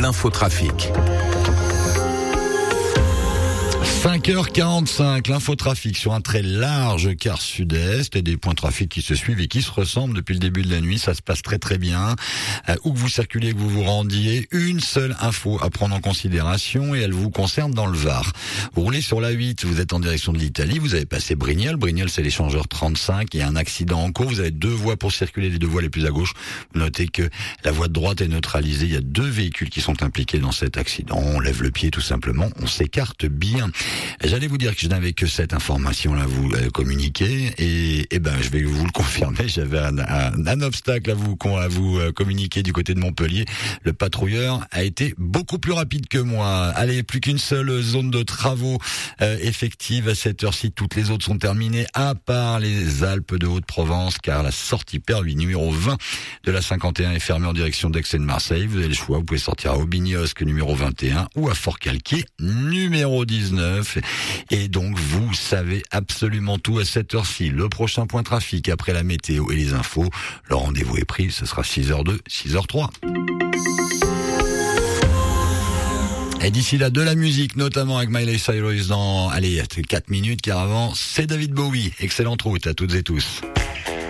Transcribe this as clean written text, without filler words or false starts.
l'infotrafic. 5h45, l'infotrafic sur un très large quart sud-est et des points de trafic qui se suivent et qui se ressemblent depuis le début de la nuit. Ça se passe très très bien. Où que vous circulez, que vous vous rendiez, une seule info à prendre en considération et elle vous concerne dans le Var. Vous roulez sur la 8, vous êtes en direction de l'Italie, vous avez passé Brignoles. Brignoles, c'est l'échangeur 35. Il y a un accident en cours. Vous avez deux voies pour circuler, les deux voies les plus à gauche. Vous notez que la voie de droite est neutralisée. Il y a deux véhicules qui sont impliqués dans cet accident. On lève le pied tout simplement. On s'écarte bien. J'allais vous dire que je n'avais que cette information-là à vous communiquer et ben je vais vous le confirmer. J'avais un obstacle à vous communiquer du côté de Montpellier. Le patrouilleur a été beaucoup plus rapide que moi. Allez, plus qu'une seule zone de travaux effective à cette heure-ci. Toutes les autres sont terminées, à part les Alpes de Haute-Provence, car la sortie Perluis numéro 20 de la 51 est fermée en direction d'Aix et de Marseille. Vous avez le choix. Vous pouvez sortir à Aubignosc numéro 21 ou à Fort-Calquier numéro 19. Et donc, vous savez absolument tout à cette heure-ci. Le prochain point trafic après la météo et les infos. Le rendez-vous est pris. Ce sera 6h02, 6h03. Et d'ici là, de la musique, notamment avec Miley Cyrus dans, 4 minutes, car avant, c'est David Bowie. Excellente route à toutes et tous.